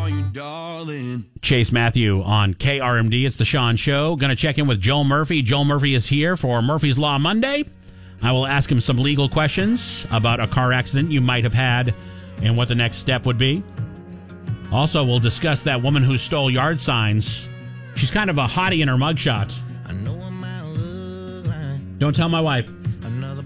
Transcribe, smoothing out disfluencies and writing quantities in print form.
call you darling. Chase Matthew on KRMD. It's the Sean Show. Going to check in with Joel Murphy. Joel Murphy is here for Murphy's Law Monday. I will ask him some legal questions about a car accident you might have had and what the next step would be. Also, we'll discuss that woman who stole yard signs. She's kind of a hottie in her mugshot. I know I might look like Don't tell my wife.